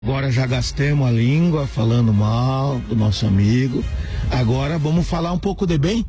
Agora já gastemos a língua falando mal do nosso amigo. Agora vamos falar um pouco de bem.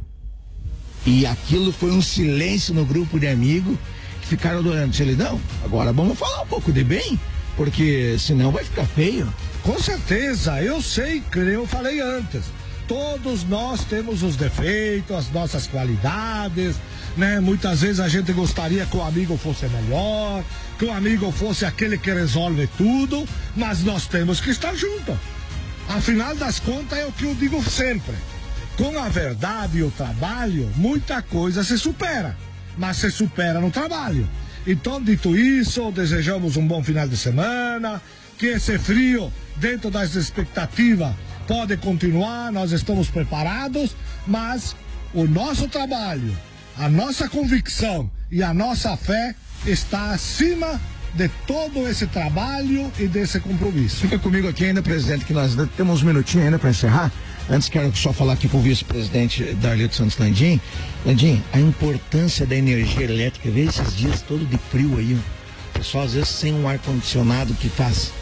E aquilo foi um silêncio no grupo de amigos que ficaram adorando. Ele, não, agora vamos falar um pouco de bem, porque senão vai ficar feio. Com certeza, eu sei, que eu falei antes. Todos nós temos os defeitos, as nossas qualidades, né? Muitas vezes a gente gostaria que o amigo fosse melhor, que o amigo fosse aquele que resolve tudo, mas nós temos que estar juntos. Afinal das contas, é o que eu digo sempre. Com a verdade e o trabalho, muita coisa se supera, mas se supera no trabalho. Então, dito isso, desejamos um bom final de semana, que esse frio, dentro das expectativas, pode continuar, nós estamos preparados, mas o nosso trabalho, a nossa convicção e a nossa fé está acima de todo esse trabalho e desse compromisso. Fica comigo aqui ainda, presidente, que nós temos uns minutinhos ainda para encerrar. Antes quero só falar aqui com o vice-presidente Darlito Santos Landim. Landim, a importância da energia elétrica, vê esses dias todo de frio aí, o pessoal às vezes sem um ar-condicionado que faz.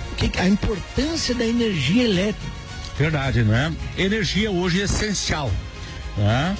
A importância da energia elétrica. Verdade, né? Energia hoje é essencial, né?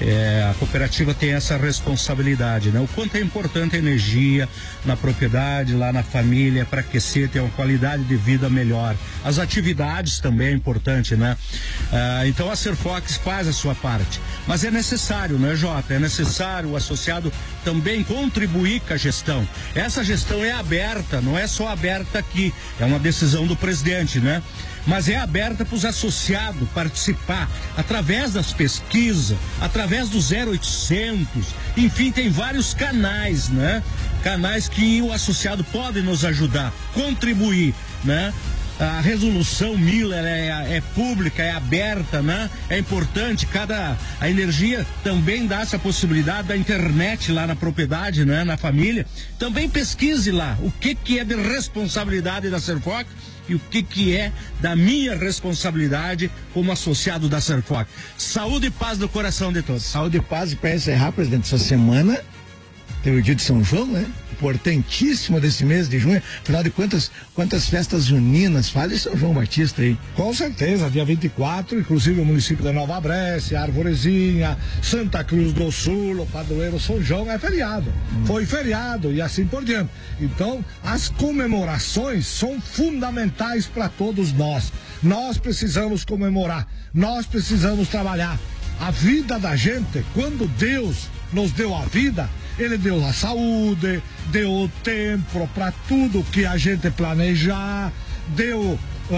A cooperativa tem essa responsabilidade, né? O quanto é importante a energia na propriedade, lá na família, para aquecer, ter uma qualidade de vida melhor. As atividades também é importante, né? Então a Serfox faz a sua parte. Mas é necessário, né, Jota? É necessário o associado também contribuir com a gestão. Essa gestão é aberta, não é só aberta aqui, é uma decisão do presidente, né? Mas é aberta para os associados participar através das pesquisas, através do 0800, enfim, tem vários canais, né? Canais que o associado pode nos ajudar, contribuir, né? A resolução Miller é pública, é aberta, né? É importante, a energia também dá essa possibilidade da internet lá na propriedade, né? Na família. Também pesquise lá o que é de responsabilidade da Serfox e o que é da minha responsabilidade como associado da Serfox. Saúde e paz no coração de todos. Saúde e paz, e para encerrar, presidente, essa semana teve o dia de São João, né? Importantíssimo desse mês de junho. Afinal de quantas festas juninas faz São João Batista aí? Com certeza, dia 24, inclusive o município de Nova Brécia, Arvorezinha, Santa Cruz do Sul, o Padroeiro São João é feriado. Foi feriado e assim por diante. Então, as comemorações são fundamentais para todos nós. Nós precisamos comemorar, nós precisamos trabalhar. A vida da gente, quando Deus nos deu a vida, Ele deu a saúde, deu o tempo para tudo que a gente planejar, deu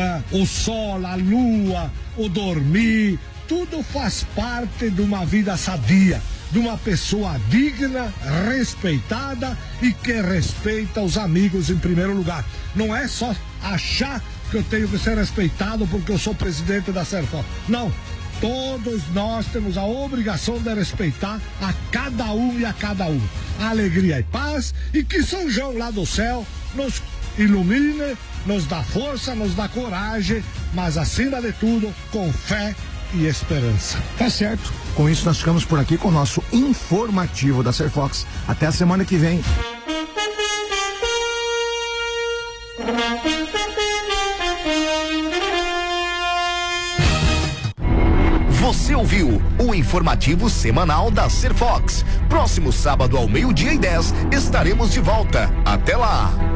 o sol, a lua, o dormir, tudo faz parte de uma vida sadia, de uma pessoa digna, respeitada e que respeita os amigos em primeiro lugar. Não é só achar que eu tenho que ser respeitado porque eu sou presidente da Serfox. Não. Todos nós temos a obrigação de respeitar a cada um e a cada um. Alegria e paz, e que São João lá do céu nos ilumine, nos dá força, nos dá coragem, mas acima de tudo, com fé e esperança. Tá certo. Com isso nós ficamos por aqui com o nosso informativo da Serfox. Até a semana que vem. Você ouviu o informativo semanal da Serfox. Próximo sábado ao 12:10 estaremos de volta. Até lá!